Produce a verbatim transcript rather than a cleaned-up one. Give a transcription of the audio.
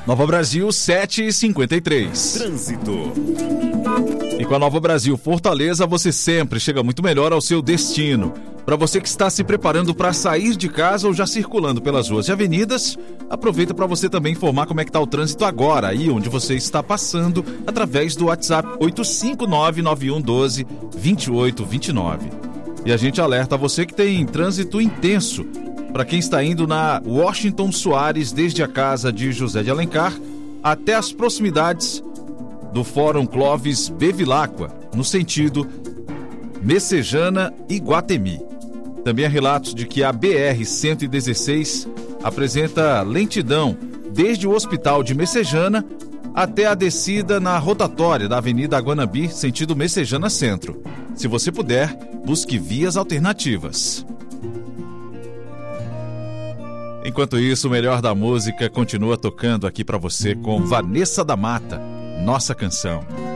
Nova Brasil, sete e cinquenta e três. Trânsito. E com a Nova Brasil Fortaleza, você sempre chega muito melhor ao seu destino. Para você que está se preparando para sair de casa ou já circulando pelas ruas e avenidas, aproveita para você também informar como é que está o trânsito agora, aí onde você está passando, através do WhatsApp oito cinco nove, nove um um dois, dois oito dois nove. E a gente alerta você que tem trânsito intenso para quem está indo na Washington Soares, desde a casa de José de Alencar até as proximidades do Fórum Clóvis Bevilacqua, no sentido Messejana e Guatemi. Também há relatos de que a B R cento e dezesseis apresenta lentidão desde o Hospital de Messejana até a descida na rotatória da Avenida Guanambi, sentido Messejana Centro. Se você puder, busque vias alternativas. Enquanto isso, o melhor da música continua tocando aqui para você com Vanessa da Mata, Nossa Canção.